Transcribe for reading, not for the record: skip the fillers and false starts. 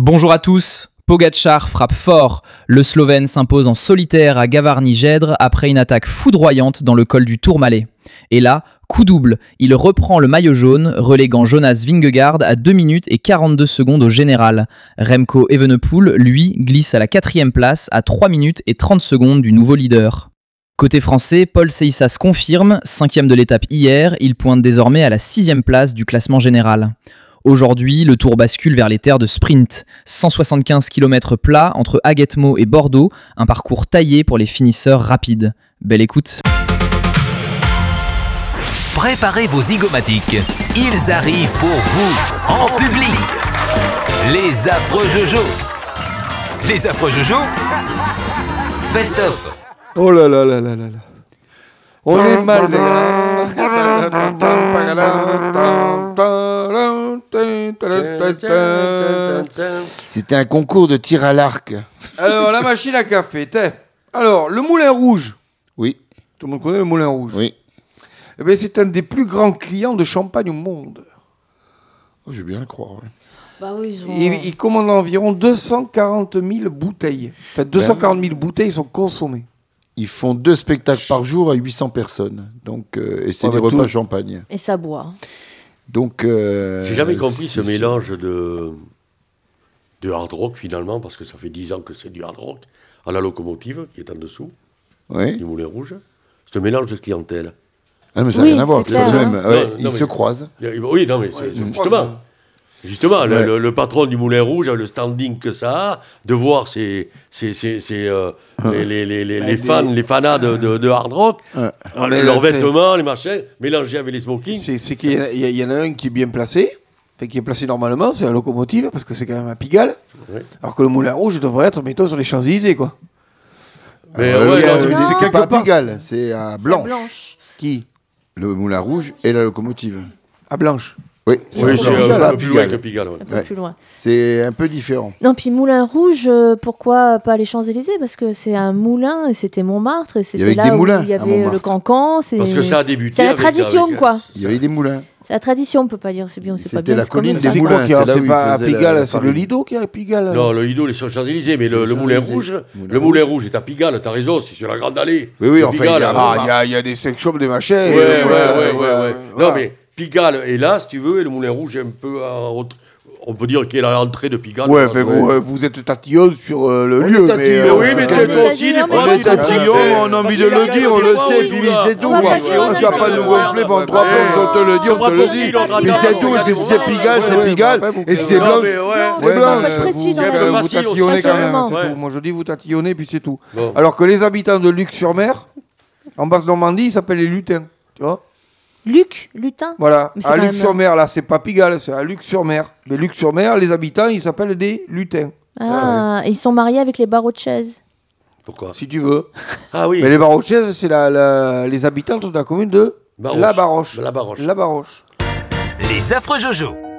Bonjour à tous. Pogačar frappe fort. Le Slovène s'impose en solitaire à Gavarnie-Gèdre après une attaque foudroyante dans le col du Tourmalet. Et là, coup double, il reprend le maillot jaune, reléguant Jonas Vingegaard à 2 minutes et 42 secondes au général. Remco Evenepoel, lui, glisse à la 4e place à 3 minutes et 30 secondes du nouveau leader. Côté français, Paul Seissas confirme, 5e de l'étape hier, il pointe désormais à la 6e place du classement général. Aujourd'hui, le Tour bascule vers les terres de sprint. 175 km plats entre Aguetmo et Bordeaux, un parcours taillé pour les finisseurs rapides. Belle écoute. Préparez vos zygomatiques. Ils arrivent pour vous, en public. Les affreux Jojo. Les affreux Jojo. Best of. Oh là là là là là là. On est mal. C'était un concours de tir à l'arc. Alors, la machine à café. Alors, le Moulin Rouge. Oui. Tout le monde connaît le Moulin Rouge. Oui. Eh bien, c'est un des plus grands clients de champagne au monde. Oh, je veux bien le croire. Ouais. Bah oui, Il commande environ 240 000 bouteilles. En fait, 240 000 bouteilles sont consommées. Ils font 2 spectacles par jour à 800 personnes. Donc, et c'est des repas champagne. Et ça boit. Donc, j'ai jamais compris ce mélange de hard rock finalement, parce que ça fait 10 ans que c'est du hard rock, à la locomotive qui est en dessous, du Moulin Rouge. C'est un mélange de clientèle. Ah, mais ça n'a rien à voir, c'est clair, le même. hein. Ouais, ils se croisent. Oui, non, mais justement, Ouais. le patron du Moulin Rouge a le standing que ça a, de voir les fans, les fanas de hard rock, leurs vêtements, les machins, mélangés avec les smokings. C'est qu'il y en a un qui est bien placé, qui est placé normalement, c'est la locomotive, parce que c'est quand même à Pigalle. Ouais. Alors que le Moulin Rouge devrait être, mettons, sur les Champs-Élysées, quoi. Mais c'est c'est quelque pas à part. Pigalle, c'est à Blanche. Blanche. Qui Le Moulin Rouge et la locomotive. À Blanche. Oui, Oui, c'est Pigalle, un peu plus loin que Pigalle. Pigalle. Ouais. Un peu Ouais. plus loin. C'est un peu différent. Non, puis Moulin Rouge, pourquoi pas les Champs-Élysées? Parce que c'est un moulin, et c'était Montmartre, et c'était avait là des où moulins il y à avait le Montmartre. cancan. Parce que ça a débuté. C'est la avec- tradition, avec- quoi. Il y avait des moulins. C'est la tradition, on peut pas dire c'est bien ou c'est pas C'était bien. la c'est comme colline ça. des C'est moulins, quoi qui c'est est là où C'est ils pas à faisaient la Pigalle, c'est le farine. Lido qui est à Pigalle. Non, le Lido, les Champs-Élysées, mais le Moulin Rouge, le Moulin Rouge est à Pigalle, t'as raison, c'est sur la Grande Allée. Oui, De enfin, Pigalle, Il y a des sex shops, des machins. Ouais. Non, mais Pigalle est là, si tu veux, et le Moulin Rouge est un peu on peut dire qu'il est à l'entrée de Pigalle. Ouais, mais vous êtes tatillon sur le lieu. tatillon, oui, mais On toi est aussi, tatillon, des mais fois, on tu est tatillon, on a envie de le dire, on le sait, puis c'est tout. On va pas dire, On ne va pas nous gonfler pendant 3 plombs, on te le dit, on te le dit. Puis c'est tout, si c'est Pigalle, c'est Pigalle, et si c'est Non, blanc, mais ouais. c'est blanc. Faut être précis dans c'est la un peu vie. Vous facile, tatillonnez on quand même, sait. c'est Ouais. tout. Moi je dis vous tatillonnez, puis c'est tout. Bon. Alors que les habitants de Luc-sur-Mer, en Basse-Normandie, ils s'appellent les lutins. Tu vois Lutin. Voilà. Mais c'est À quand même- Luc-sur-Mer, là, c'est pas Pigalle, c'est à Luc-sur-Mer. Mais Luc-sur-Mer, les habitants, ils s'appellent des lutins. Ah, ils sont mariés avec les barreaux de chaise. Pourquoi Si tu veux. Ah oui, Mais les Barochaises, c'est les habitantes de la commune de Baroche. La Baroche. La Baroche. La Baroche. Les affreux Jojo.